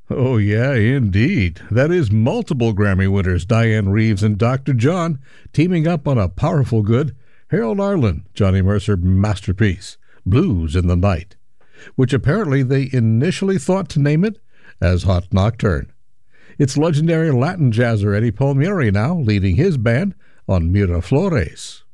Oh, yeah, indeed. That is multiple Grammy winners, Diane Reeves and Dr. John, teaming up on a powerful good Harold Arlen, Johnny Mercer masterpiece, Blues in the Night, which apparently they initially thought to name it as Hot Nocturne. It's legendary Latin jazzer Eddie Palmieri now leading his band on Miraflores.